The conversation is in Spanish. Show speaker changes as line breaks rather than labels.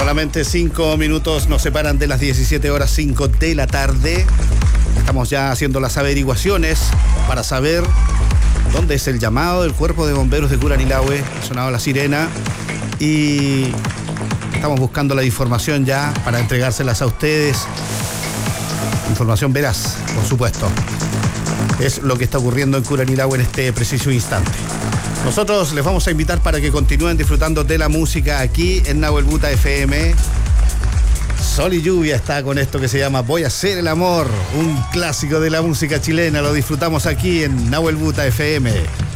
Solamente 5 minutos nos separan de las 17 horas 5 de la tarde. Estamos ya haciendo las averiguaciones para saber dónde es el llamado del Cuerpo de Bomberos de Curanilahue. Ha sonado la sirena y estamos buscando la información ya para entregárselas a ustedes. Información veraz, por supuesto. Es lo que está ocurriendo en Curanilahue en este preciso instante. Nosotros les vamos a invitar para que continúen disfrutando de la música aquí en Nahuel Buta FM. Sol y Lluvia está con esto que se llama Voy a hacer el amor, un clásico de la música chilena. Lo disfrutamos aquí en Nahuel Buta FM.